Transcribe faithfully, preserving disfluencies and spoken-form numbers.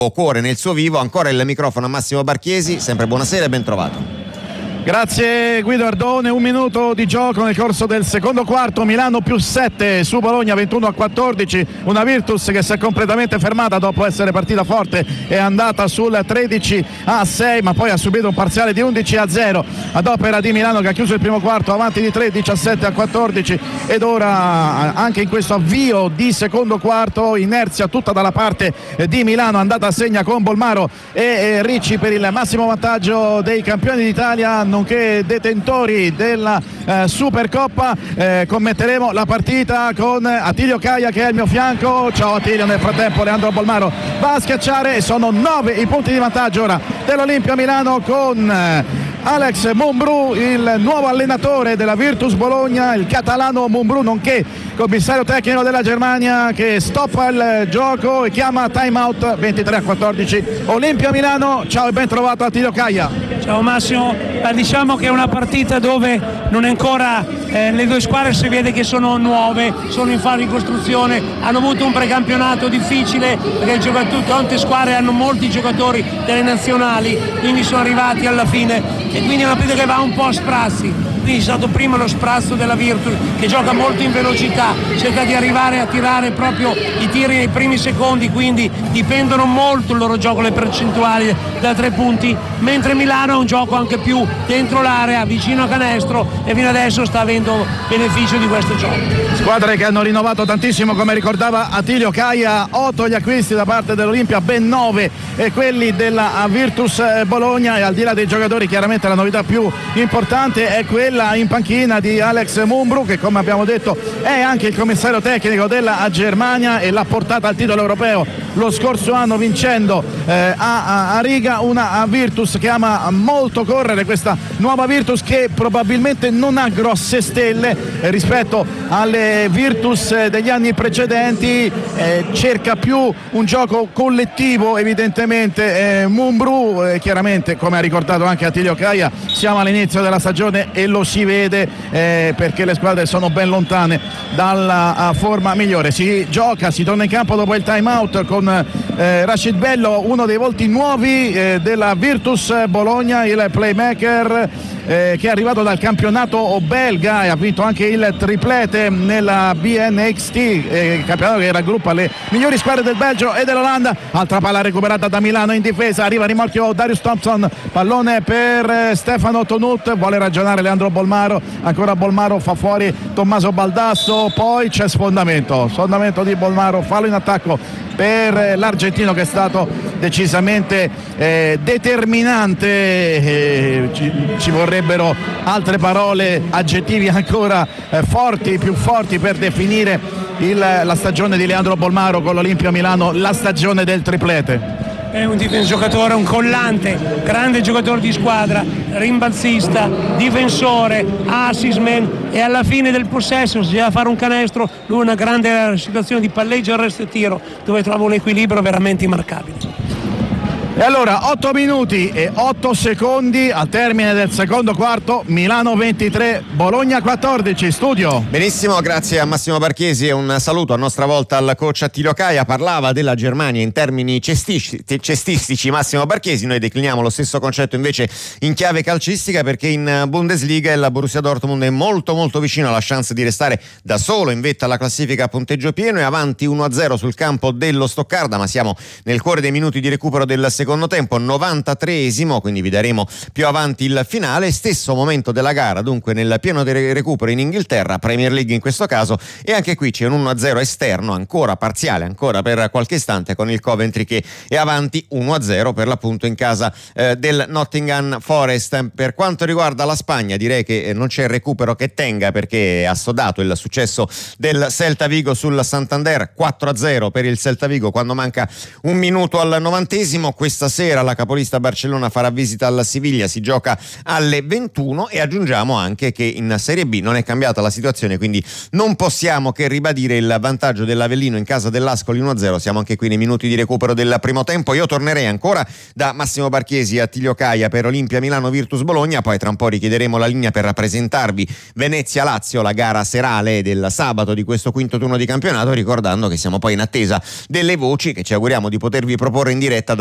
cuore nel suo vivo. Ancora il microfono a Massimo Barchesi, sempre buonasera e ben trovato. Grazie Guido Ardone, un minuto di gioco nel corso del secondo quarto, Milano più sette su Bologna, ventuno a quattordici, una Virtus che si è completamente fermata dopo essere partita forte, è andata sul tredici a sei, ma poi ha subito un parziale di undici a zero ad opera di Milano, che ha chiuso il primo quarto avanti di tre, diciassette a quattordici, ed ora anche in questo avvio di secondo quarto inerzia tutta dalla parte di Milano, andata a segna con Bolmaro e Ricci per il massimo vantaggio dei campioni d'Italia nonché detentori della eh, Supercoppa. Eh, commetteremo la partita con Attilio Caia che è al mio fianco. Ciao Attilio. Nel frattempo Leandro Bolmaro va a schiacciare e sono nove i punti di vantaggio ora dell'Olimpia Milano, con eh, Alex Mumbrú, il nuovo allenatore della Virtus Bologna, il catalano Mumbrú, nonché commissario tecnico della Germania, che stoppa il gioco e chiama time out. Ventitré a quattordici Olimpia Milano. Ciao e ben trovato Attilio Caia. Ciao Massimo, eh, diciamo che è una partita dove non è ancora eh, le due squadre si vede che sono nuove, sono in fase di costruzione, hanno avuto un precampionato difficile perché i giocatori, tante squadre hanno molti giocatori delle nazionali, quindi sono arrivati alla fine e quindi è una partita che va un po' a sprazzi. Quindi è stato prima lo sprazzo della Virtus che gioca molto in velocità, cerca di arrivare a tirare proprio i tiri nei primi secondi, quindi dipendono molto il loro gioco, le percentuali da tre punti, mentre Milano ha un gioco anche più dentro l'area, vicino a canestro, e fino adesso sta avendo beneficio di questo gioco. Squadre che hanno rinnovato tantissimo, come ricordava Attilio Caia, otto gli acquisti da parte dell'Olimpia, ben nove e quelli della Virtus Bologna, e al di là dei giocatori chiaramente la novità più importante è quella in panchina di Alex Mumbrú, che come abbiamo detto è anche il commissario tecnico della Germania e l'ha portata al titolo europeo lo scorso anno vincendo eh, a, a Riga, una Virtus che ama molto correre, questa nuova Virtus che probabilmente non ha grosse stelle eh, rispetto alle Virtus eh, degli anni precedenti, eh, cerca più un gioco collettivo evidentemente. eh, Mumbrú eh, chiaramente, come ha ricordato anche Attilio Caia, siamo all'inizio della stagione e lo si vede eh, perché le squadre sono ben lontane dalla uh, forma migliore. Si gioca, si torna in campo dopo il time out con eh, Rashid Bello, uno dei volti nuovi eh, della Virtus Bologna, il playmaker eh, che è arrivato dal campionato belga e ha vinto anche il triplete nella B N X T, eh, campionato che raggruppa le migliori squadre del Belgio e dell'Olanda. Altra palla recuperata da Milano in difesa, arriva a rimorchio Darius Thompson, pallone per eh, Stefano Tonut, vuole ragionare Leandro Bolmaro, ancora Bolmaro fa fuori Tommaso Baldasso, poi c'è sfondamento, sfondamento di Bolmaro, fallo in attacco per l'argentino che è stato decisamente eh, determinante. eh, ci, ci vorrebbero altre parole, aggettivi ancora eh, forti, più forti per definire il, la stagione di Leandro Bolmaro con l'Olimpia Milano, la stagione del triplete. È un giocatore, un collante, grande giocatore di squadra, rimbalzista, difensore, assist-man, e alla fine del possesso se deve fare un canestro, lui ha una grande situazione di palleggio, arresto e tiro dove trova un equilibrio veramente immarcabile. E allora otto minuti e otto secondi al termine del secondo quarto, Milano ventitré, Bologna quattordici. Studio. Benissimo, grazie a Massimo Barchesi e un saluto a nostra volta al coach Attilio Caia. Parlava della Germania in termini cestistici, cestistici Massimo Barchesi, noi decliniamo lo stesso concetto invece in chiave calcistica, perché in Bundesliga il Borussia Dortmund è molto molto vicino alla chance di restare da solo in vetta alla classifica a punteggio pieno, e avanti uno a zero sul campo dello Stoccarda, ma siamo nel cuore dei minuti di recupero del secondo tempo, novantatreesimo, quindi vi daremo più avanti il finale. Stesso momento della gara dunque nel pieno del recupero in Inghilterra, Premier League in questo caso, e anche qui c'è un uno a zero esterno, ancora parziale, ancora per qualche istante, con il Coventry che è avanti uno a zero per l'appunto in casa eh, del Nottingham Forest. Per quanto riguarda la Spagna, direi che eh, non c'è recupero che tenga, perché è assodato il successo del Celta Vigo sul Santander, quattro a zero per il Celta Vigo quando manca un minuto al novantesimo. Questo questa sera la capolista Barcellona farà visita alla Siviglia, si gioca alle ventuno, e aggiungiamo anche che in Serie B non è cambiata la situazione, quindi non possiamo che ribadire il vantaggio dell'Avellino in casa dell'Ascoli uno a zero. Siamo anche qui nei minuti di recupero del primo tempo. Io tornerei ancora da Massimo Barchesi a Attilio Caia per Olimpia Milano Virtus Bologna, poi tra un po' richiederemo la linea per rappresentarvi Venezia Lazio, la gara serale del sabato di questo quinto turno di campionato, ricordando che siamo poi in attesa delle voci che ci auguriamo di potervi proporre in diretta